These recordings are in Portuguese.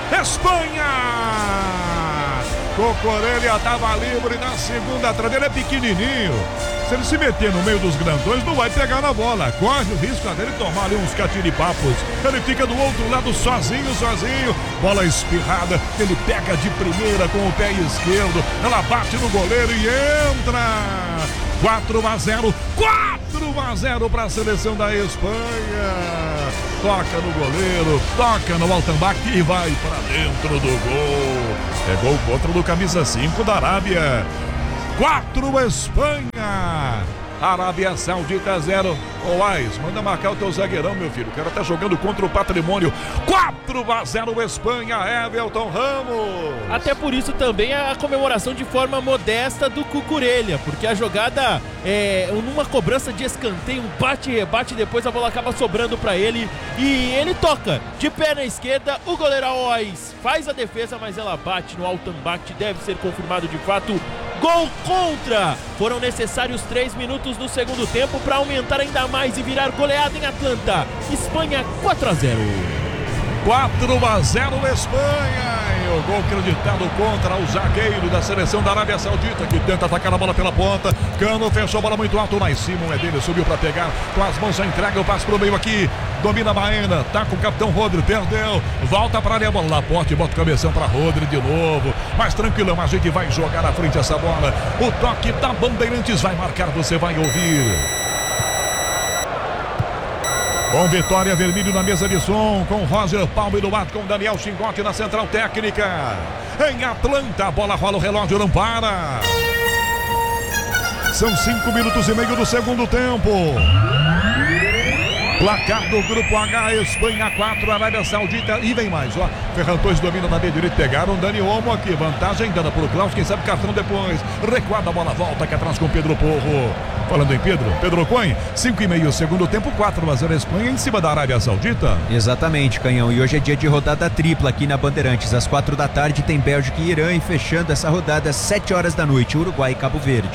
Espanha! Cucurella estava livre na segunda trave, ele é pequenininho. Se ele se meter no meio dos grandões, não vai pegar na bola. Corre o risco dele tomar ali uns catiripapos. Ele fica do outro lado sozinho. Bola espirrada, ele pega de primeira com o pé esquerdo. Ela bate no goleiro e entra. 4-0 para a seleção da Espanha. Toca no goleiro, toca no Altenbach e vai para dentro do gol. É gol contra do camisa 5 da Arábia. 4 Espanha. Arábia Saudita 0. Ais, manda marcar o teu zagueirão, meu filho. O cara tá jogando contra o patrimônio. 4-0 Espanha, Everton Ramos. Até por isso também a comemoração de forma modesta do Cucurella, porque a jogada numa cobrança de escanteio, um bate e rebate, depois a bola acaba sobrando para ele e ele toca de pé na esquerda. O goleiro Ais faz a defesa, mas ela bate no Altenbach, deve ser confirmado de fato. Gol contra! Foram necessários 3 minutos no segundo tempo para aumentar ainda mais e virar goleada em Atlanta. Espanha 4-0. 4-0 Espanha. E o gol acreditado contra o zagueiro da seleção da Arábia Saudita, que tenta atacar a bola pela ponta. Cano fechou a bola muito alto, mas Simon é dele, subiu para pegar. Com as mãos já entrega o passe pro meio aqui. Domina Baena, tá com o capitão Rodri, perdeu. Volta para ali a bola, Laporte, bota o cabeção para Rodri de novo. Mais tranquilo, mas a gente vai jogar na frente essa bola. O toque da Bandeirantes vai marcar, você vai ouvir. Com Vitória Vermelho na mesa de som, com Roger Palme no ar, com Daniel Chingote na central técnica. Em Atlanta, a bola rola, o relógio não para. São 5 minutos e meio do segundo tempo. Placar do Grupo H, Espanha 4, Arábia Saudita, e vem mais, ó. Ferran Torres domina na meia direita, pegaram Dani Olmo aqui, vantagem dada por Klaus, quem sabe cartão depois. Recuada, a bola volta aqui atrás com Pedro Porro. Falando em Pedro Coen, 5,5 segundo tempo, 4-0 Espanha em cima da Arábia Saudita. Exatamente, Canhão, e hoje é dia de rodada tripla aqui na Bandeirantes. Às 4 da tarde tem Bélgica e Irã, e fechando essa rodada às 7 horas da noite, Uruguai e Cabo Verde.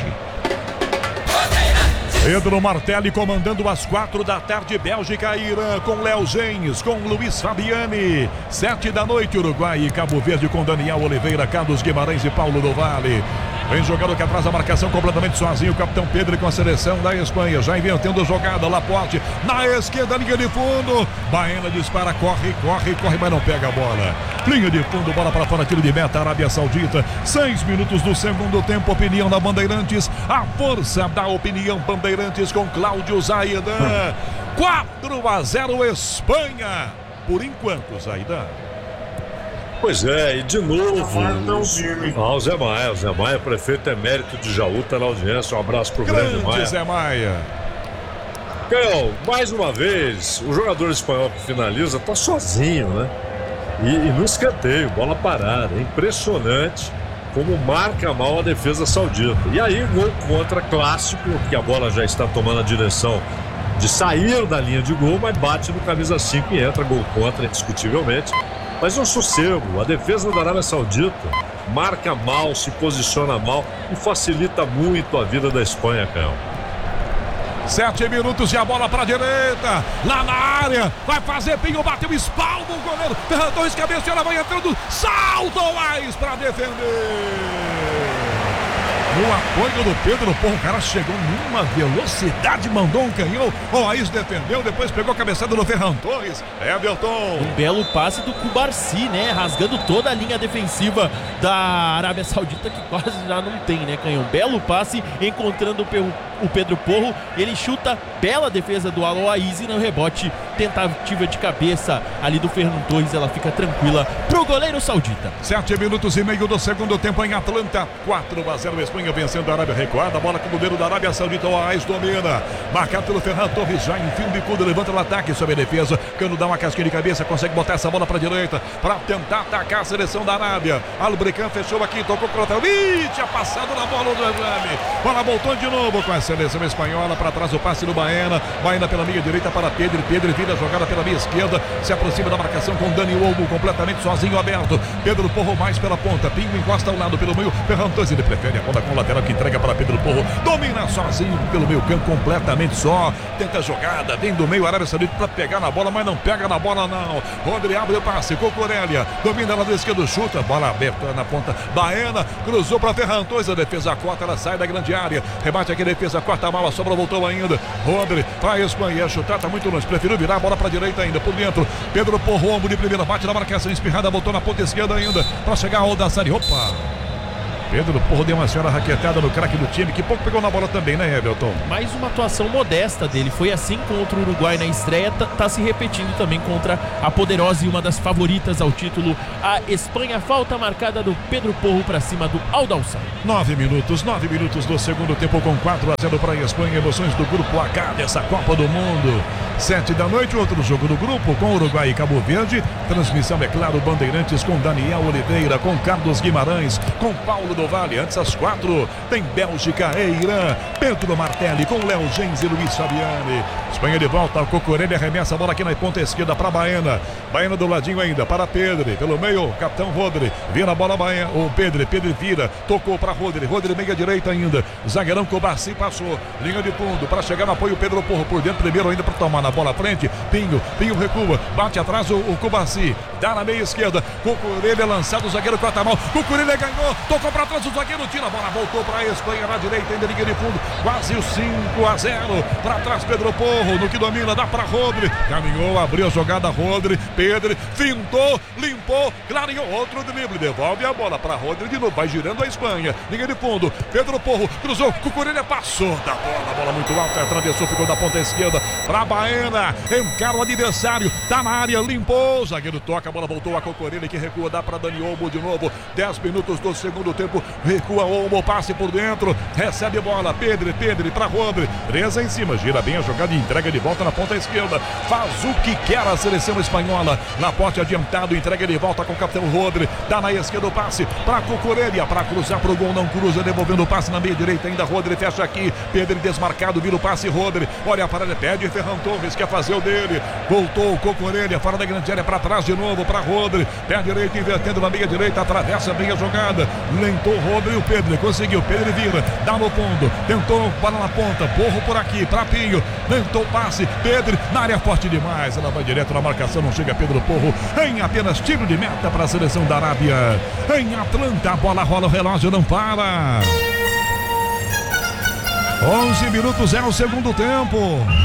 Pedro Martelli comandando às 4 da tarde, Bélgica e Irã, com Léo Gens, com Luiz Fabiani. 7 da noite, Uruguai e Cabo Verde, com Daniel Oliveira, Carlos Guimarães e Paulo do Vale. Vem jogando aqui atrás a marcação completamente sozinho, o capitão Pedro com a seleção da Espanha, já inventando jogada, Laporte na esquerda, linha de fundo, Baena dispara, corre, mas não pega a bola. Linha de fundo, bola para fora, tiro de meta, Arábia Saudita. 6 minutos do segundo tempo, opinião da Bandeirantes, a força da opinião Bandeirantes com Cláudio Zaidan. 4-0 Espanha, por enquanto, Zaidan. Pois é, e de novo, o Zé Maia, prefeito emérito de Jaú, tá na audiência, um abraço pro grande Maia. Zé Maia. Canhão, mais uma vez, o jogador espanhol que finaliza tá sozinho, né? E no escanteio, bola parada, é impressionante como marca mal a defesa saudita. E aí, gol contra clássico, que a bola já está tomando a direção de sair da linha de gol, mas bate no camisa 5 e entra, gol contra, indiscutivelmente. Mas não sossego, a defesa da Arábia Saudita marca mal, se posiciona mal e facilita muito a vida da Espanha, Caio. 7 minutos e a bola para a direita, lá na área, vai fazer pinho, bateu, espalma o goleiro, Ferran Torres cabeceou, vai entrando, salta o Ais para defender. No apoio do Pedro Porro, o cara chegou numa velocidade, mandou um canhão, o Ais defendeu, depois pegou a cabeçada do Ferran Torres. Everton. Um belo passe do Cubarsi, né? Rasgando toda a linha defensiva da Arábia Saudita, que quase já não tem, né, canhão? Belo passe, encontrando o Pedro Porro, ele chuta, bela defesa do Aloaís e no rebote, tentativa de cabeça ali do Ferran Torres, ela fica tranquila pro goleiro saudita. 7 minutos e meio do segundo tempo em Atlanta, 4-0 Espanha vencendo a Arábia, recuada, a bola com o goleiro da Arábia Saudita, o Ais domina, marcado pelo Ferran Torres, já enfim o bicudo, levanta o ataque sobre a defesa, Cano dá uma casquinha de cabeça, consegue botar essa bola pra direita, pra tentar atacar a seleção da Arábia. Albrican fechou aqui, tocou pro outro, tinha passado na bola do Exame, bola voltou de novo com essa seleção espanhola. Para trás o passe do Baena. Baena pela meia direita para Pedro. Pedro vira a jogada pela meia esquerda. Se aproxima da marcação com Dani Olmo completamente sozinho, aberto. Pedro Porro mais pela ponta. Pinho encosta ao lado pelo meio. Ferran Torres, ele prefere a bola com o lateral que entrega para Pedro Porro. Domina sozinho pelo meio campo, completamente só. Tenta a jogada, vem do meio, Arábia Saudita para pegar na bola, mas não pega na bola não. Rodri abre o passe, Cucurella. Domina lado esquerdo, chuta. Bola aberta na ponta. Baena cruzou para Ferran Torres. A defesa corta, ela sai da grande área. Rebate aqui, defesa corta mal, a sobra voltou ainda. Rodri para a Espanha, chutar, tá muito longe. Preferiu virar a bola para a direita ainda, por dentro. Pedro Porro, ombro de primeira, bate na marcação espirrada, voltou na ponta esquerda ainda. Para chegar ao Aldassari. Opa! Pedro Porro deu uma senhora raquetada no craque do time, que pouco pegou na bola também, né, Everton? Mais uma atuação modesta dele. Foi assim contra o Uruguai na estreia, tá se repetindo também contra a poderosa e uma das favoritas ao título, a Espanha. Falta marcada do Pedro Porro para cima do Aldassari. 9 minutos do segundo tempo com 4-0 para a Espanha. Emoções do grupo H dessa Copa do Mundo. 7 da noite, outro jogo do grupo com Uruguai e Cabo Verde. Transmissão, é claro, Bandeirantes com Daniel Oliveira, com Carlos Guimarães, com Paulo do Vale. Antes às 4 tem Bélgica e Irã. Pedro Martelli com Léo Gens e Luiz Fabiani. Espanha de volta, o Cucurella arremessa a bola aqui na ponta esquerda para Baena. Baena do ladinho ainda para Pedro. Pelo meio, capitão Rodri. Vira a bola Baena, o Pedro vira. Tocou para Rodri. Rodri meia direita ainda. Zagueirão Cubarsi passou. Linha de fundo para chegar no apoio. Pedro Porro por dentro. Primeiro ainda para tomar na bola à frente. Pinho recua. Bate atrás o Cubarsi. Dá na meia esquerda. Cucurella lançado. O zagueiro corta mal. Cucurella ganhou. Tocou para trás. O zagueiro tira a bola. Voltou para a Espanha na direita. Ainda linha de fundo. Quase o 5-0. Para trás Pedro Porro. No que domina, dá para Rodri. Caminhou, abriu a jogada Rodri. Pedro fintou, limpou, clareou. Outro drible. Devolve a bola para Rodri de novo. Vai girando a Espanha. Linha de fundo. Pedro Porro cruzou. Cucurella passou da bola. A bola muito alta. Atravessou, ficou da ponta esquerda para Baena. Encara o adversário. Tá na área, limpou. O zagueiro toca, a bola voltou a Cucurella que recua. Dá para Dani Olmo de novo. 10 minutos do segundo tempo. Recua Olmo, passe por dentro. Recebe bola. Pedro para Rodri. Presa em cima. Gira bem a jogada e entrega de volta na ponta esquerda. Faz o que quer a seleção espanhola. Laporte adiantado, entrega de volta com o capitão Rodri. Dá na esquerda o passe para Cucurella. Para cruzar pro gol, não cruza. Devolvendo o passe na meia direita ainda. Rodri fecha aqui. Pedro desmarcado, vira o passe. Rodri olha para ele, pede Ferran Torres, quer fazer o dele. Voltou o Cucurella fora da grande área, para trás de novo para Rodri. Pé direito, invertendo na meia direita. Atravessa bem a jogada. Lentou Rodri e o Pedro conseguiu. Pedro vira, dá no fundo. Tentou para na ponta. Porro por aqui para Pinho. Tentou o passe. Pedro na área, forte demais. Ela vai direto na marcação. Não chega Pedro Porro. Em apenas tiro de meta para a seleção da Arábia. Em Atlanta, a bola rola, o relógio não para. 11 minutos é o segundo tempo.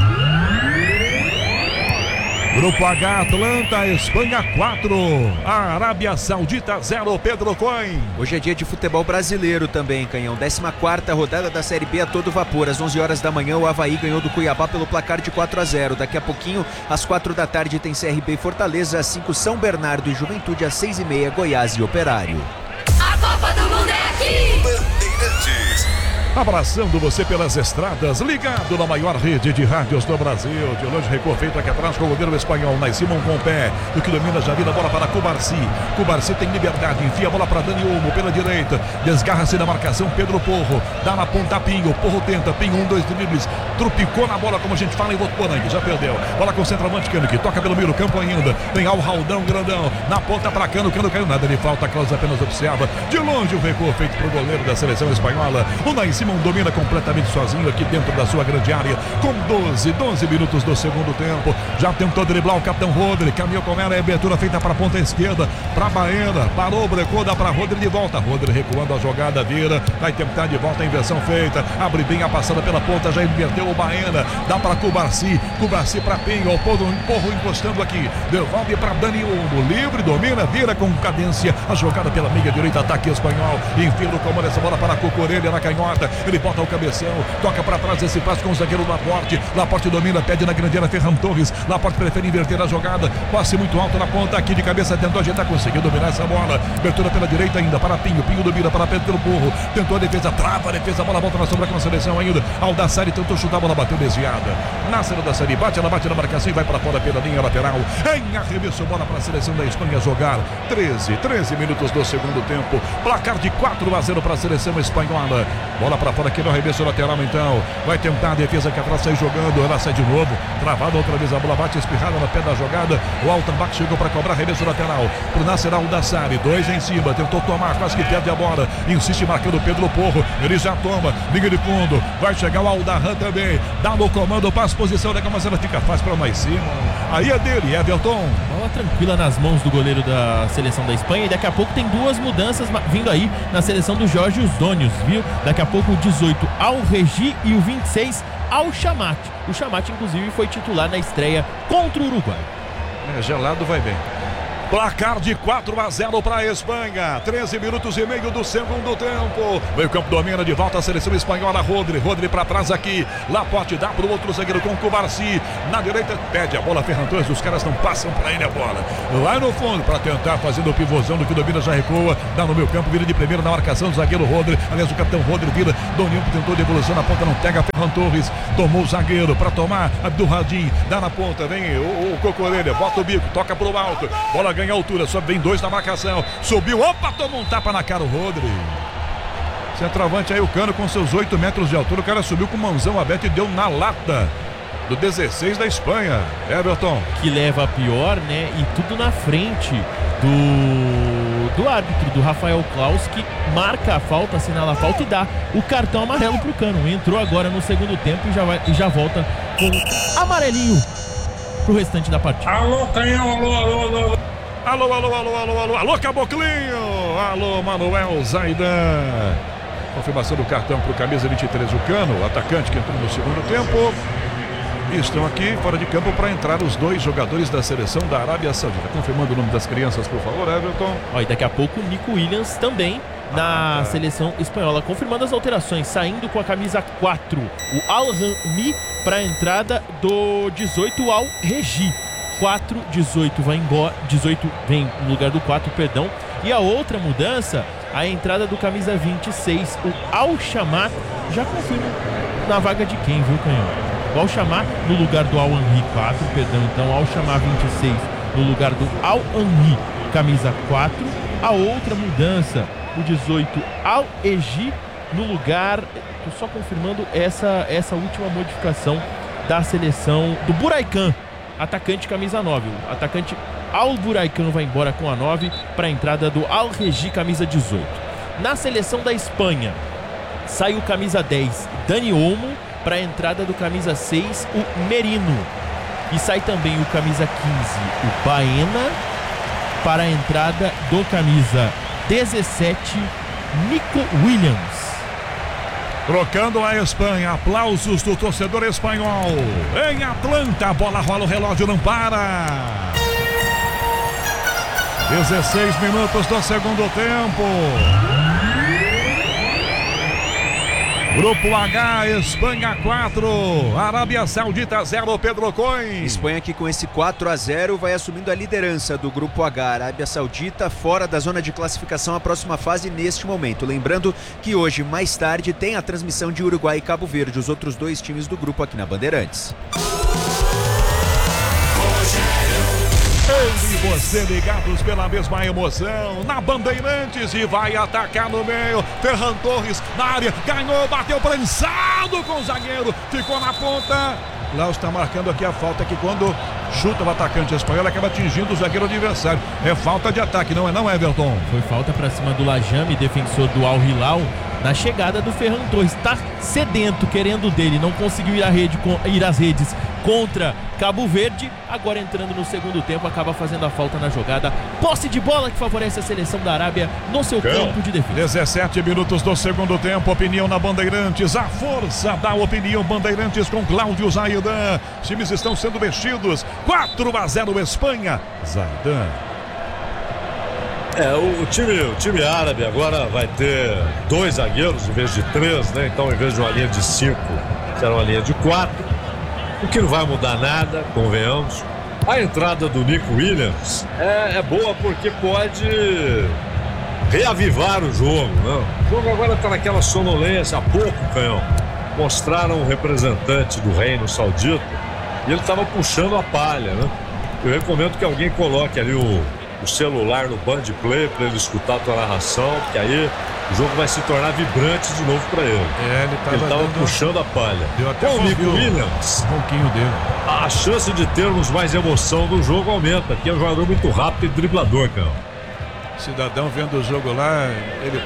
Grupo H, Atlanta, Espanha 4, a Arábia Saudita 0, Pedro Coin. Hoje é dia de futebol brasileiro também, Canhão. 14ª rodada da Série B a todo vapor. Às 11 horas da manhã, o Avaí ganhou do Cuiabá pelo placar de 4-0. Daqui a pouquinho, às 4 da tarde, tem CRB e Fortaleza. Às 5, São Bernardo e Juventude. Às 6h30, Goiás e Operário. A Copa do Mundo é aqui! Bandeirantes. Abraçando você pelas estradas, ligado na maior rede de rádios do Brasil. De longe, recuo feito aqui atrás com o goleiro espanhol, Simon com o pé. Do que domina, já vira a bola para Cubarsi. Cubarsi tem liberdade, enfia a bola para Dani Olmo pela direita. Desgarra-se da marcação, Pedro Porro. Dá na ponta, Pinho. Porro tenta, Pinho, 2 dribles. Trupicou na bola, como a gente fala em Votuporanga, já perdeu. Bola com o centroavante, Cano, que toca pelo meio do campo ainda. Tem Al Raldão, grandão. Na ponta para Cano, Cano caiu nada de falta. Klaus apenas observa. De longe, o recuo feito para o goleiro da seleção espanhola. O Simon domina completamente sozinho aqui dentro da sua grande área, com 12 minutos do segundo tempo. Já tentou driblar o capitão Rodri, caminhou com ela, é abertura feita para a ponta esquerda, para Baena, parou, brecou, dá para Rodri de volta. Rodri recuando a jogada, vira, vai tentar de volta a inversão feita, abre bem a passada pela ponta, já inverteu o Baena, dá para Cubarsi para Pinho, o Porro encostando aqui, devolve para Dani Olmo, livre, domina, vira com cadência, a jogada pela meia direita, ataque espanhol, enfia no comando essa bola para Cucurella na canhota, ele bota o cabeção, toca para trás esse passe com o zagueiro Laporte domina, pede na grande área Ferran Torres, Laporte prefere inverter a jogada, passe muito alto na ponta, aqui de cabeça tentou ajeitar, conseguiu dominar essa bola, abertura pela direita ainda para Pinho domina para Pedro Porro, tentou a defesa, trava a defesa, a bola volta na sombra com a seleção ainda, Aldassari tentou chutar, a bola bateu desviada, Nasser Aldassari ela bate na marcação e vai para fora pela linha lateral, em arremesso, bola para a seleção da Espanha jogar, 13 minutos do segundo tempo, placar de 4-0 para a seleção espanhola, bola pra fora aqui no arremesso lateral, então. Vai tentar a defesa que atrás sai jogando. Ela sai de novo. Travada outra vez a bola. Bate espirrada no pé da jogada. O Altenbach chegou pra cobrar arremesso lateral. Pro Nasser Al-Dassari. 2 em cima. Tentou tomar. Quase que perde a bola. Insiste marcando o Pedro Porro. Ele já toma. Linha de fundo. Vai chegar o Aldarran também. Dá no comando. Passa posição. Daqui a pouco ela fica fácil pra mais cima. Aí é dele, Everton. Bola tranquila nas mãos do goleiro da seleção da Espanha. E daqui a pouco tem 2 mudanças vindo aí na seleção do Jorge Osdônios, viu? Daqui a pouco o 18 ao Regi e o 26 ao Chamat. O Chamat, inclusive, foi titular na estreia contra o Uruguai. Gelado vai bem. Placar de 4-0 para a Espanha. 13 minutos e meio do segundo tempo. Meio campo domina de volta a seleção espanhola. Rodri para trás aqui. Laporte dá para o outro zagueiro com Cubarsi. Na direita pede a bola Ferran Torres. Os caras não passam para ele a bola. Lá no fundo para tentar fazendo o pivôzão do que domina já recua. Dá no meio campo, vira de primeiro na marcação do zagueiro Rodri. Aliás, o capitão Rodri vira. Donião que tentou devolução na ponta, não pega Ferran Torres. Tomou o zagueiro para tomar Abdulradim. Dá na ponta, vem o Cocorelha. Bota o bico, toca pro alto. Bola ganha altura, só vem 2 na marcação. Subiu, opa, tomou um tapa na cara o Rodri. Centroavante aí o Cano com seus 8 metros de altura. O cara subiu com mãozão aberto e deu na lata do 16 da Espanha. Everton. Que leva a pior, né? E tudo na frente do árbitro, do Rafael Claus, que marca a falta, assinala a falta e dá o cartão amarelo pro Cano. Entrou agora no segundo tempo e já volta com amarelinho pro restante da partida. Alô, canhão, alô. Alô, Caboclinho. Alô, Manuel Zaidan. Confirmação do cartão pro camisa 23, o Cano, o atacante que entrou no segundo tempo. E estão aqui fora de campo para entrar os 2 jogadores da seleção da Arábia Saudita. Confirmando o nome das crianças, por favor, Everton. E daqui a pouco o Nico Williams também na seleção espanhola, confirmando as alterações, saindo com a camisa 4, o Al-Rami, para a entrada do 18 ao Regi. 4, 18 vai embora, 18 vem no lugar do 4, perdão. E a outra mudança, a entrada do camisa 26, o Al-Shamat, já confirma na vaga de quem, viu, Canhão? O Al-Shamat no lugar do Al-Anhi, 4, perdão. Então Al-Shamat 26 no lugar do Al-Anhi, camisa 4. A outra mudança, o 18 Al-Eji no lugar, tô só confirmando essa última modificação da seleção do Buraican, atacante camisa 9. O atacante Al-Buraican vai embora com a 9 para a entrada do Al-Regi, camisa 18. Na seleção da Espanha, sai o camisa 10, Dani Olmo, para a entrada do camisa 6, o Merino. E sai também o camisa 15, o Baena, para a entrada do camisa 17, Nico Williams. Trocando a Espanha, aplausos do torcedor espanhol. Em Atlanta, a bola rola, o relógio não para. 16 minutos do segundo tempo. Grupo H, Espanha 4, Arábia Saudita 0, Pedro Coin. Espanha que com esse 4-0 vai assumindo a liderança do Grupo H. Arábia Saudita fora da zona de classificação à próxima fase neste momento. Lembrando que hoje, mais tarde, tem a transmissão de Uruguai e Cabo Verde, os outros 2 times do grupo aqui na Bandeirantes. Eu e você ligados pela mesma emoção na Bandeirantes e vai atacar no meio. Ferran Torres na área, ganhou, bateu prensado com o zagueiro, ficou na ponta. Klaus está marcando aqui a falta que quando chuta o atacante espanhol acaba atingindo o zagueiro adversário. É falta de ataque, não é, Everton? Foi falta para cima do Lajame, defensor do Al Hilal, na chegada do Ferran Torres. Está sedento, querendo dele, não conseguiu ir às redes contra Cabo Verde. Agora entrando no segundo tempo, acaba fazendo a falta na jogada. Posse de bola que favorece a seleção da Arábia no seu campo de defesa. 17 minutos do segundo tempo, opinião na Bandeirantes. A força da opinião Bandeirantes com Cláudio Zaidan. Os times estão sendo mexidos. 4-0 Espanha. Zaidan. O time árabe agora vai ter 2 zagueiros em vez de 3, né? Então, em vez de uma linha de 5, será uma linha de 4. O que não vai mudar nada, convenhamos. A entrada do Nico Williams é boa porque pode reavivar o jogo, né? O jogo agora está naquela sonolência. Há pouco, Canhão, mostraram um representante do Reino Saudita e ele estava puxando a palha, né? Eu recomendo que alguém coloque ali o o celular no Band Play para ele escutar a tua narração, porque aí o jogo vai se tornar vibrante de novo para ele. Ele tava puxando a palha. Com o Nico Williams, um pouquinho dele. a chance de termos mais emoção no jogo aumenta, porque é um jogador muito rápido e driblador, cara. Cidadão vendo o jogo lá, ele...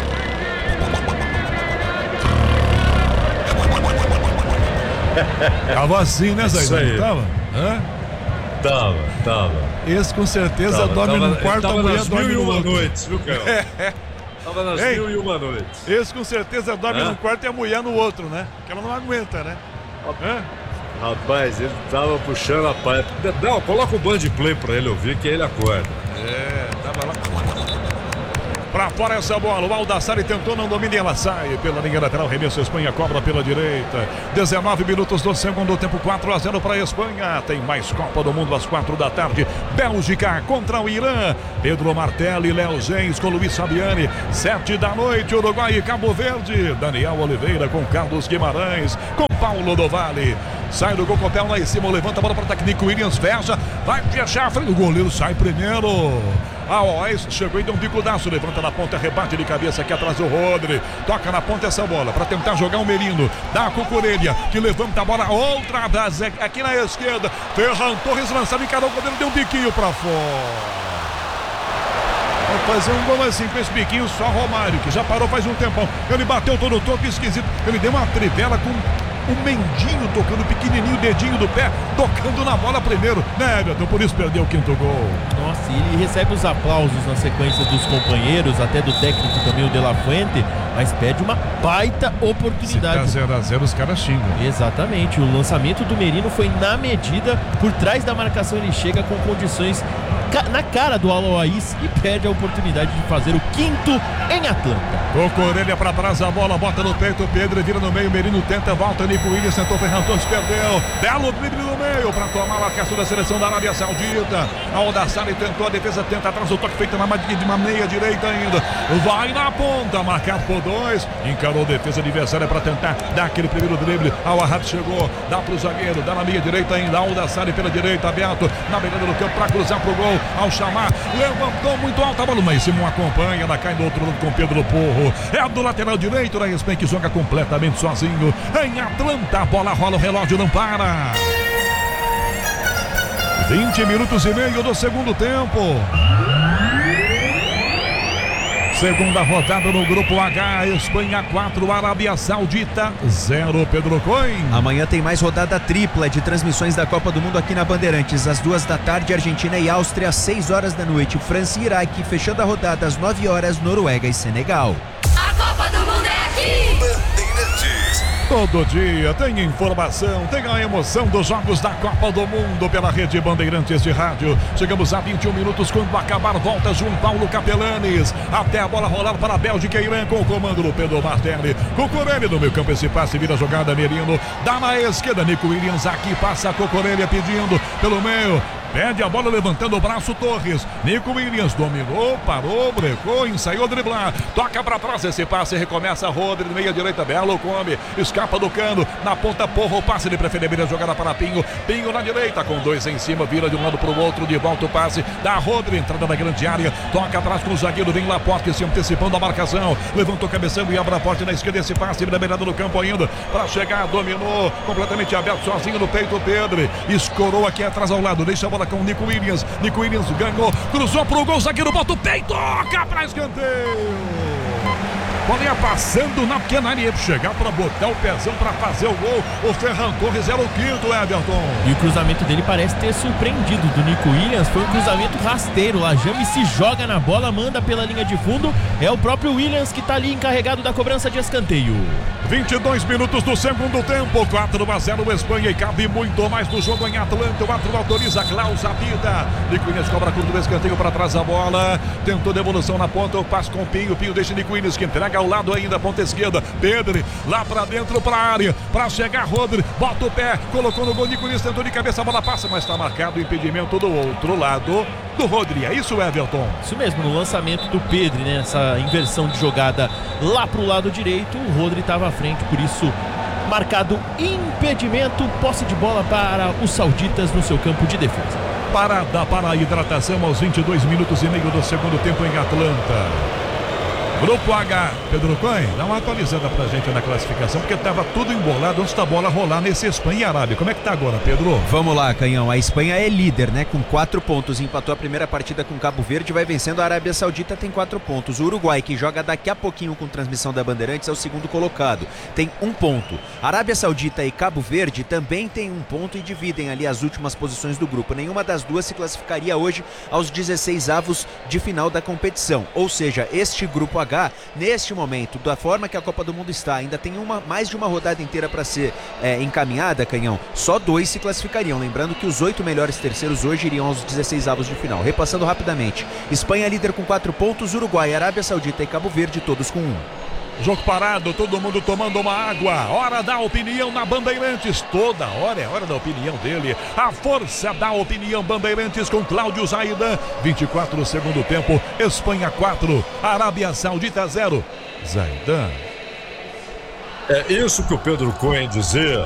Tava assim, né, Zé? Tava? Hã? Tava. Esse com certeza dorme num quarto, a mulher dorme no outro. Noites, viu, cara? Tava nas 1001 noites. Esse com certeza dorme num quarto e a mulher no outro, né? Porque ela não aguenta, né? Rapaz, ele tava puxando a palha. Não, coloca o Band Play pra ele ouvir que ele acorda. Tava lá. Pra fora essa bola, o Aldassari tentou, não domina e ela sai pela linha lateral, remessa Espanha, cobra pela direita. 19 minutos do segundo tempo, 4-0 para a Espanha. Tem mais Copa do Mundo às 4 da tarde. Bélgica contra o Irã. Pedro Martelli, Léo Gens com Luiz Fabiani. 7 da noite, Uruguai e Cabo Verde. Daniel Oliveira com Carlos Guimarães, com Paulo do Vale. Sai do gol com o pé lá em cima, levanta a bola para o técnico Williams, fecha, vai fechar a frente, o goleiro sai primeiro. A Oz chegou e deu um bicudaço, levanta na ponta, rebate de cabeça aqui atrás do Rodri, toca na ponta essa bola para tentar jogar o Merino, dá a Cucurella, que levanta a bola, outra vez aqui na esquerda, Ferran Torres lançado, encarou o goleiro, deu um biquinho para fora. Vai fazer um gol assim com esse biquinho, só Romário, que já parou faz um tempão. Ele bateu todo o toque esquisito, ele deu uma trivela com o mendinho tocando pequenininho, o dedinho do pé, tocando na bola primeiro, né, Everton? Por isso perdeu o quinto gol. Nossa, e ele recebe os aplausos na sequência dos companheiros, até do técnico também, o De La Fuente, mas perde uma baita oportunidade. Se tá 0-0, os caras xingam. Exatamente, o lançamento do Merino foi na medida, por trás da marcação ele chega com condições na cara do Aloaís e perde a oportunidade de fazer o quinto em Atlanta. Cucurella pra trás, a bola bota no peito, Pedro vira no meio, Merino tenta, volta, Nico Williams tentou, Ferran Torres perdeu, belo drible no meio pra tomar a marcação da seleção da Arábia Saudita. Aldassari tentou, a defesa tenta atrás, o toque feito de uma meia direita ainda, vai na ponta, marcado por 2, encarou a defesa adversária pra tentar dar aquele primeiro drible. Al Ahad chegou, dá pro zagueiro, dá na meia direita ainda, Aldassari pela direita, aberto na beirada do campo pra cruzar pro gol. Ao chamar, levantou muito alta a bola, mas Simão acompanha, ela cai do outro lado com Pedro Porro. É do lateral direito da Espanha que joga completamente sozinho. Em Atlanta, a bola rola, o relógio não para. 20 minutos e meio do segundo tempo. Segunda rodada no Grupo H, Espanha 4, Arábia Saudita 0, Pedro Coin. Amanhã tem mais rodada tripla de transmissões da Copa do Mundo aqui na Bandeirantes. Às 2 da tarde, Argentina e Áustria, às 6 horas da noite, França e Iraque, fechando a rodada às 9 horas, Noruega e Senegal. A Copa do Mundo é aqui! Bandeirantes. Todo dia tem informação, tem a emoção dos jogos da Copa do Mundo pela rede Bandeirantes de rádio. Chegamos a 21 minutos, quando acabar, volta João Paulo Capelanes. Até a bola rolar para a Bélgica e Irã com o comando do Pedro Martelli. Cucurella no meio campo, esse passe vira jogada, Merino. Dá na esquerda, Nico Williams aqui, passa a Cucurella pedindo pelo meio. Pede a bola levantando o braço, Torres. Nico Williams dominou, parou, brecou, ensaiou driblar. Toca pra trás esse passe, recomeça Rodri, meia direita, belo come. Escapa do cano, na ponta Porro, o passe de preferência, a jogada para Pinho. Pinho na direita, com 2 em cima, vira de um lado pro outro, de volta o passe. Da Rodri, entrada na grande área. Toca atrás com o zagueiro, vem Laporte se antecipando a marcação. Levantou cabeçando e abre a porta na esquerda, esse passe, na beirada do campo ainda. Pra chegar, dominou, completamente aberto, sozinho no peito, Pedro. Escorou aqui atrás ao lado, deixa a bola com o Nico Williams. Nico Williams ganhou, cruzou pro gol, zagueiro bota o peito, toca pra escanteio. Bola ia passando na pequena área, chegar para botar o pezão para fazer o gol. O Ferran Torres era o quinto, Everton. E o cruzamento dele parece ter surpreendido do Nico Williams. Foi um cruzamento rasteiro. Lajame se joga na bola, manda pela linha de fundo. É o próprio Williams que está ali encarregado da cobrança de escanteio. 22 minutos do segundo tempo, 4-0 Espanha, e cabe muito mais do jogo em Atlanta. O árbitro autoriza, Klaus apita. Nico Williams cobra curto do escanteio para trás a bola. Tentou devolução na ponta, o passe com o Pinho. Pinho deixa Nico Williams que entrega ao lado ainda, ponta esquerda. Pedro lá para dentro, para a área, para chegar Rodri, bota o pé, colocou no gol. Nico Williams tentou de cabeça, a bola passa, mas está marcado o impedimento do outro lado do Rodri. É isso, Everton? Isso mesmo, no lançamento do Pedro, né? Essa inversão de jogada lá pro lado direito, o Rodri estava à frente, por isso marcado impedimento, posse de bola para os sauditas no seu campo de defesa. Parada para a hidratação aos 22 minutos e meio do segundo tempo em Atlanta. Grupo H, Pedro Cohen, dá uma atualizada pra gente na classificação, porque tava tudo embolado antes da bola rolar nesse Espanha e Arábia. Como é que tá agora, Pedro? Vamos lá, Canhão. A Espanha é líder, né? Com 4 pontos. Empatou a primeira partida com Cabo Verde, vai vencendo. A Arábia Saudita tem 4 pontos. O Uruguai, que joga daqui a pouquinho com transmissão da Bandeirantes, é o segundo colocado. Tem 1 ponto. Arábia Saudita e Cabo Verde também tem 1 ponto e dividem ali as últimas posições do grupo. Nenhuma das duas se classificaria hoje aos 16avos de final da competição. Ou seja, este grupo H, neste momento, da forma que a Copa do Mundo está, ainda tem mais de uma rodada inteira para ser encaminhada, Canhão. Só 2 se classificariam. Lembrando que os 8 melhores terceiros hoje iriam aos 16avos de final. Repassando rapidamente: Espanha líder com 4 pontos, Uruguai, Arábia Saudita e Cabo Verde todos com 1. Jogo parado, todo mundo tomando uma água. Hora da opinião na Bandeirantes. Toda hora é hora da opinião dele. A força da opinião Bandeirantes com Cláudio Zaidan. 24 segundo tempo. Espanha 4, Arábia Saudita 0. Zaidan. É isso que o Pedro Cohen dizia